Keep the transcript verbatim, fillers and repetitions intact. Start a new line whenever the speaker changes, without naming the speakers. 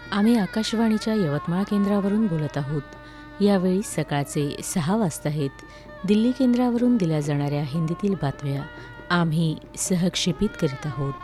आम्ही आकाशवाणीच्या यवतमाळ केंद्रावरून बोलत आहोत. यावेळी सकाळचे सहा वाजता आहेत. दिल्ली केंद्रावरून दिल्या जाणाऱ्या हिंदीतील बातम्या आम्ही सहक्षेपित करीत आहोत.